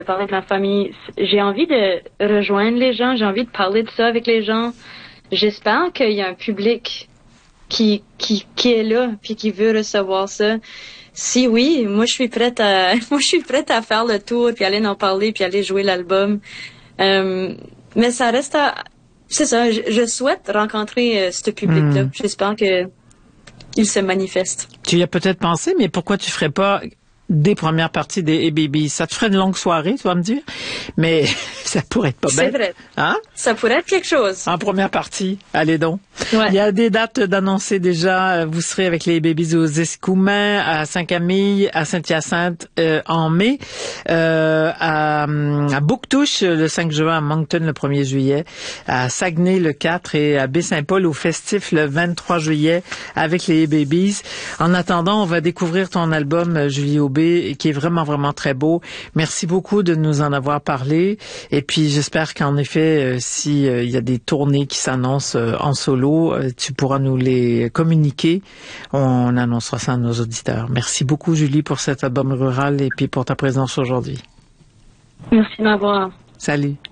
parler de ma famille. J'ai envie de rejoindre les gens, j'ai envie de parler de ça avec les gens. J'espère qu'il y a un public qui est là puis qui veut recevoir ça. Si oui, moi je suis prête à faire le tour puis aller en parler puis aller jouer l'album. Mais ça reste c'est ça, je souhaite rencontrer ce public-là. J'espère que il se manifeste. Tu y as peut-être pensé, mais pourquoi tu ferais pas des premières parties des Hey Baby? Ça te ferait une longue soirée, tu vas me dire, mais ça pourrait être pas bête. C'est vrai. Hein? Ça pourrait être quelque chose. En première partie, allez donc. Ouais. Il y a des dates d'annoncer déjà. Vous serez avec les Hey Babies aux Escoumins, à Saint-Camille, à Saint-Hyacinthe en mai, à Bouctouche le 5 juin, à Moncton le 1er juillet, à Saguenay le 4 et à Baie-Saint-Paul au Festif le 23 juillet avec les Hey Babies. En attendant, on va découvrir ton album, Julie Aubé, qui est vraiment, vraiment très beau. Merci beaucoup de nous en avoir parlé. Et puis, j'espère qu'en effet, si il y a des tournées qui s'annoncent en solo, tu pourras nous les communiquer. On annoncera ça à nos auditeurs. Merci beaucoup, Julie, pour cet album rural et puis pour ta présence aujourd'hui. Merci de m'avoir. Salut.